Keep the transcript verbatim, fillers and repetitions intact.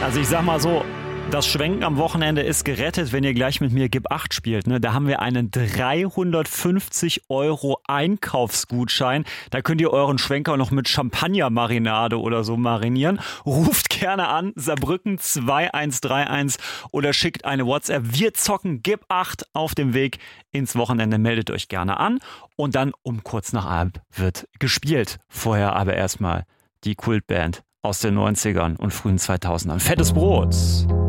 Also ich sag mal so, das Schwenken am Wochenende ist gerettet, wenn ihr gleich mit mir Gib acht spielt. Ne? Da haben wir einen dreihundertfünfzig Euro Einkaufsgutschein. Da könnt ihr euren Schwenker noch mit Champagner-Marinade oder so marinieren. Ruft gerne an, Saarbrücken zwei eins drei eins oder schickt eine WhatsApp. Wir zocken Gib acht auf dem Weg ins Wochenende. Meldet euch gerne an. Und dann um kurz nach Abend wird gespielt. Vorher aber erstmal die Kultband aus den neunzigern und frühen zweitausendern. Fettes Brot.